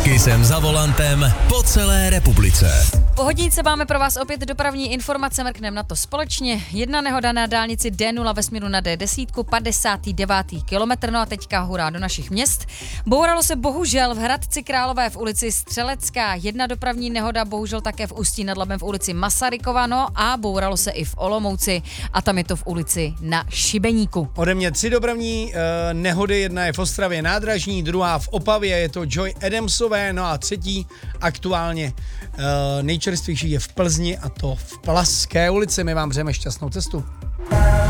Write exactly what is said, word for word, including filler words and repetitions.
Kisem za volantem po celé republice. Po hodince máme pro vás opět dopravní informace, mrkneme na to společně. Jedna nehoda na dálnici D nula ve směru na D deset, padesátý devátý kilometr, no a teďka hurá do našich měst. Bouralo se bohužel v Hradci Králové v ulici Střelecká, jedna dopravní nehoda bohužel také v Ústí nad Labem v ulici Masarykova, no a bouralo se i v Olomouci a tam je to v ulici Na Šibeníku. Ode mě tři dopravní uh, nehody, jedna je v Ostravě nádražní, druhá v Opavě, je to Joy Adamsové, no a třetí aktuálně uh, nejčerstvější je v Plzni a to v Plaské ulici. My vám přejeme šťastnou cestu.